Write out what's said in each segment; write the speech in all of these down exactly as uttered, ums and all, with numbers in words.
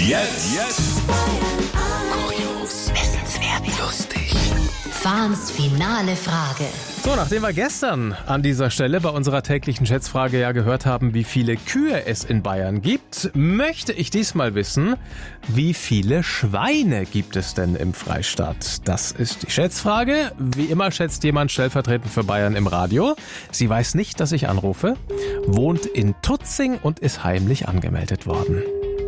Jetzt. Jetzt. Kurios. Wissenswert. Lustig. Fahns finale Frage. So, nachdem wir gestern an dieser Stelle bei unserer täglichen Schätzfrage ja gehört haben, wie viele Kühe es in Bayern gibt, möchte ich diesmal wissen, wie viele Schweine gibt es denn im Freistaat? Das ist die Schätzfrage. Wie immer schätzt jemand stellvertretend für Bayern im Radio. Sie weiß nicht, dass ich anrufe, wohnt in Tutzing und ist heimlich angemeldet worden.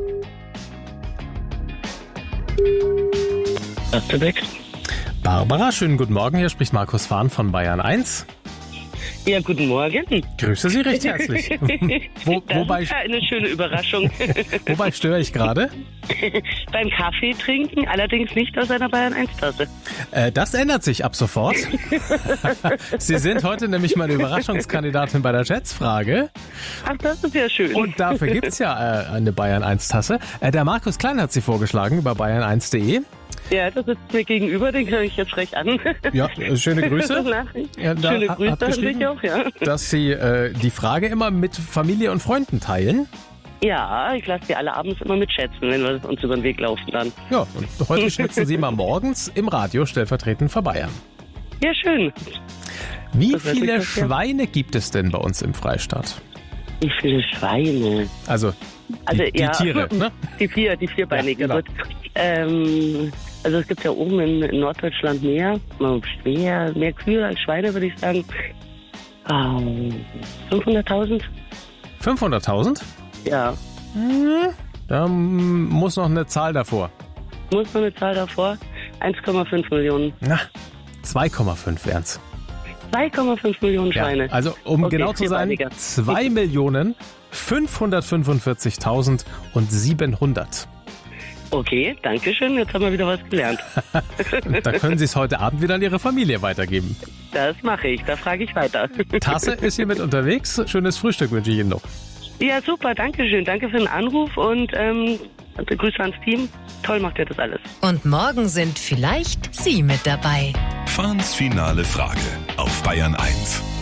Perfekt. Barbara, schönen guten Morgen. Hier spricht Markus Fahn von Bayern eins. Ja, guten Morgen. Grüße Sie recht herzlich. Wo, das wobei, ist ja eine schöne Überraschung. wobei störe ich gerade? Beim Kaffee trinken, allerdings nicht aus einer Bayern eins Tasse. Äh, das ändert sich ab sofort. Sie sind heute nämlich meine Überraschungskandidatin bei der Schätzfrage. Ach, das ist ja schön. Und dafür gibt's ja äh, eine Bayern eins Tasse. Äh, der Markus Klein hat sie vorgeschlagen über bayern eins punkt de. Ja, das sitzt mir gegenüber, den kann ich jetzt frech an. Ja, äh, schöne Grüße. Ja, da schöne hat- Grüße hat an geschrieben, dich auch, ja. dass Sie äh, die Frage immer mit Familie und Freunden teilen. Ja, ich lasse die alle abends immer mitschätzen, wenn wir uns über den Weg laufen dann. Ja, und heute schätzen Sie mal morgens im Radio stellvertretend für Bayern. Ja, schön. Wie Das hört sich viele doch sehr- Schweine gibt es denn bei uns im Freistaat? Wie viele Schweine? Also, Also, die, die ja, Tiere, ne? Die vier, die vierbeinige. Ja, genau. Gut. Ähm, also es gibt ja oben in, in Norddeutschland mehr, mehr, mehr Kühe als Schweine, würde ich sagen. Ähm, fünfhunderttausend? fünfhunderttausend? Ja. Da mm, muss noch eine Zahl davor. Muss man eine Zahl davor? eins Komma fünf Millionen. Na, zwei Komma fünf wären's. zwei Komma fünf Millionen Ja, Schweine. also um Okay, genau zu sein, vierbeiniger. zwei Millionen fünfhundertfünfundvierzigtausend und siebenhundert. Okay, danke schön. Jetzt haben wir wieder was gelernt. Da können Sie es heute Abend wieder an Ihre Familie weitergeben. Das mache ich. Da frage ich weiter. Tasse ist hier mit unterwegs. Schönes Frühstück wünsche ich Ihnen noch. Ja, super. Danke schön. Danke für den Anruf und ähm, Grüße ans Team. Toll macht ihr das alles. Und morgen sind vielleicht Sie mit dabei. Fahns finale Frage auf Bayern eins.